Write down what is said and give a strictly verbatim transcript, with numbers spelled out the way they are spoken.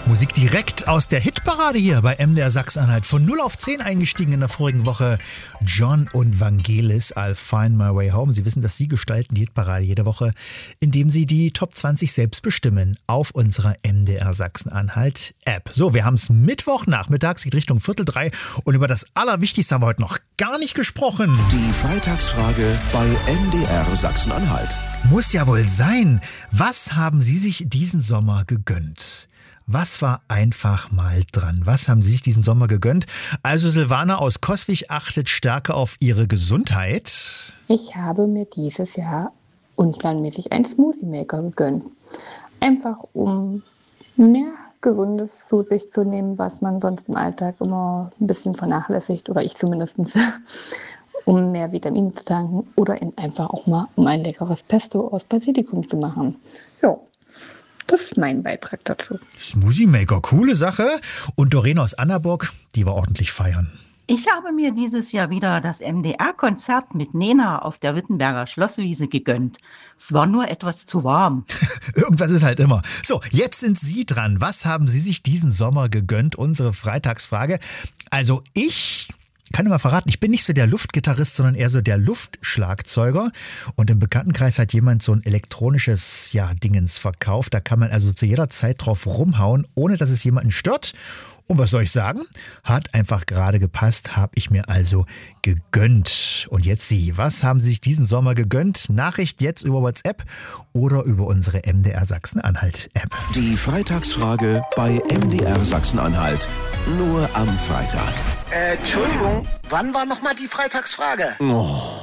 Musik direkt aus der Hitparade hier bei M D R Sachsen-Anhalt. Von null auf zehn eingestiegen in der vorigen Woche. John und Vangelis, I'll Find My Way Home. Sie wissen, dass Sie gestalten die Hitparade jede Woche, indem Sie die Top zwanzig selbst bestimmen auf unserer M D R Sachsen-Anhalt App. So, wir haben es Mittwochnachmittags, geht Richtung Viertel drei und über das Allerwichtigste haben wir heute noch gar nicht gesprochen. Die Freitagsfrage bei M D R Sachsen-Anhalt. Muss ja wohl sein. Was haben Sie sich diesen Sommer gegönnt? Was war einfach mal dran? Was haben Sie sich diesen Sommer gegönnt? Also Silvana aus Coswig achtet stärker auf ihre Gesundheit. Ich habe mir dieses Jahr unplanmäßig einen Smoothie Maker gegönnt. Einfach um mehr Gesundes zu sich zu nehmen, was man sonst im Alltag immer ein bisschen vernachlässigt, oder ich zumindest, um mehr Vitamine zu tanken oder eben einfach auch mal um ein leckeres Pesto aus Basilikum zu machen. Ja. Das ist mein Beitrag dazu. Smoothie Maker, coole Sache. Und Doreen aus Annaburg, die war ordentlich feiern. Ich habe mir dieses Jahr wieder das M D R-Konzert mit Nena auf der Wittenberger Schlosswiese gegönnt. Es war nur etwas zu warm. Irgendwas ist halt immer. So, jetzt sind Sie dran. Was haben Sie sich diesen Sommer gegönnt? Unsere Freitagsfrage. Also ich... kann ich mal verraten, ich bin nicht so der Luftgitarrist, sondern eher so der Luftschlagzeuger. Und im Bekanntenkreis hat jemand so ein elektronisches, ja, Dingens verkauft. Da kann man also zu jeder Zeit drauf rumhauen, ohne dass es jemanden stört. Und was soll ich sagen? Hat einfach gerade gepasst, habe ich mir also gegönnt. Und jetzt Sie, was haben Sie sich diesen Sommer gegönnt? Nachricht jetzt über WhatsApp oder über unsere M D R Sachsen-Anhalt-App. Die Freitagsfrage bei M D R Sachsen-Anhalt. Nur am Freitag. Äh, Entschuldigung, wann war nochmal die Freitagsfrage? Oh.